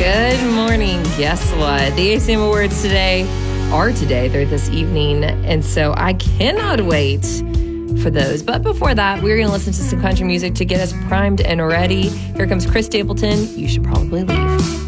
Good morning. Guess what? The ACM Awards today. They're this evening. And so I cannot wait for those. But before that, we're going to listen to some country music to get us primed and ready. Here comes Chris Stapleton. You Should Probably Leave.